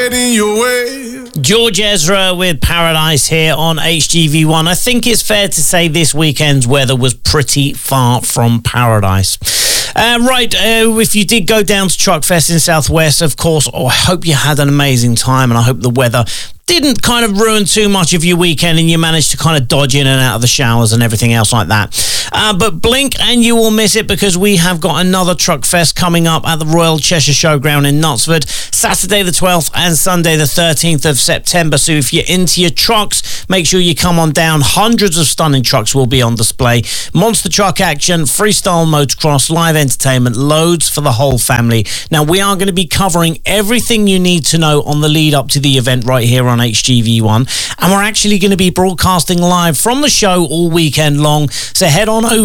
in your way. George Ezra with Paradise here on HGV1. I think it's fair to say this weekend's weather was pretty far from paradise. If you did go down to Truckfest in Southwest, of course, I hope you had an amazing time, and I hope the weather didn't kind of ruin too much of your weekend and you managed to kind of dodge in and out of the showers and everything else like that. But blink and you will miss it, because we have got another Truckfest coming up at the Royal Cheshire Showground in Knutsford, Saturday the 12th and Sunday the 13th of September. So if you're into your trucks, make sure you come on down. Hundreds of stunning trucks will be on display. Monster truck action, freestyle motocross, live entertainment, loads for the whole family. Now, we are going to be covering everything you need to know on the lead up to the event right here on HGV1, and we're actually going to be broadcasting live from the show all weekend long, so head on over